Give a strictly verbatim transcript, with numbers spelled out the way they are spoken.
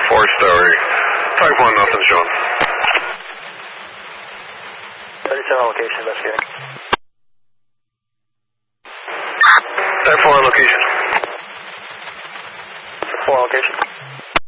four story. Type one, nothing shown. thirty-seven location, investigating. Type four location. four location.